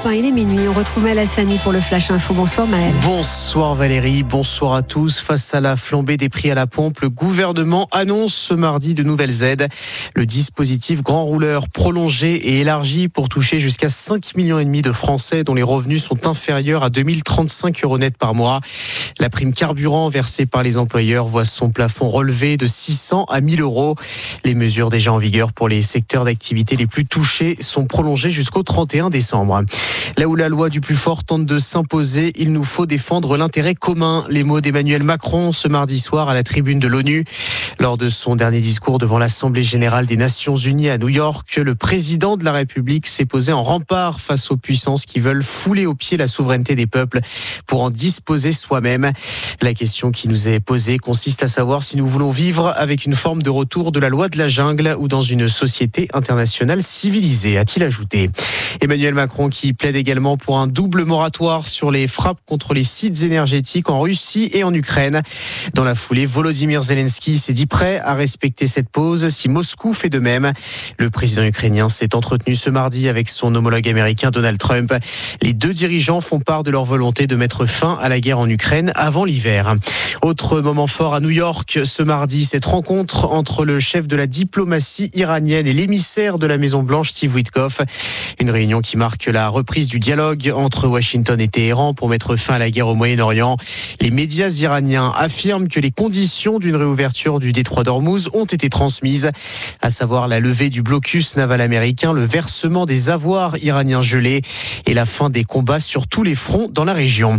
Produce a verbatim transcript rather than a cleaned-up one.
Europe un, il est minuit. On retrouve Maël Hassani pour le Flash Info. Bonsoir Maël. Bonsoir Valérie, bonsoir à tous. Face à la flambée des prix à la pompe, le gouvernement annonce ce mardi de nouvelles aides. Le dispositif Grand Rouleur prolongé et élargi pour toucher jusqu'à cinq millions et demi de Français dont les revenus sont inférieurs à deux mille trente-cinq euros net par mois. La prime carburant versée par les employeurs voit son plafond relevé de six cents à mille euros. Les mesures déjà en vigueur pour les secteurs d'activité les plus touchés sont prolongées jusqu'au trente et un décembre. Là où la loi du plus fort tente de s'imposer, il nous faut défendre l'intérêt commun. Les mots d'Emmanuel Macron ce mardi soir à la tribune de l'ONU. Lors de son dernier discours devant l'Assemblée générale des Nations unies à New York, le président de la République s'est posé en rempart face aux puissances qui veulent fouler aux pieds la souveraineté des peuples pour en disposer soi-même. La question qui nous est posée consiste à savoir si nous voulons vivre avec une forme de retour de la loi de la jungle ou dans une société internationale civilisée, a-t-il ajouté. Emmanuel Macron qui plaide également pour un double moratoire sur les frappes contre les sites énergétiques en Russie et en Ukraine. Dans la foulée, Volodymyr Zelensky s'est dit prêt à respecter cette pause si Moscou fait de même. Le président ukrainien s'est entretenu ce mardi avec son homologue américain Donald Trump. Les deux dirigeants font part de leur volonté de mettre fin à la guerre en Ukraine avant l'hiver. Autre moment fort à New York ce mardi, cette rencontre entre le chef de la diplomatie iranienne et l'émissaire de la Maison-Blanche, Steve Witkoff. Une réunion qui marque la reprise du dialogue entre Washington et Téhéran pour mettre fin à la guerre au Moyen-Orient. Les médias iraniens affirment que les conditions d'une réouverture du détroit d'Ormuz ont été transmises, à savoir la levée du blocus naval américain, le versement des avoirs iraniens gelés et la fin des combats sur tous les fronts dans la région.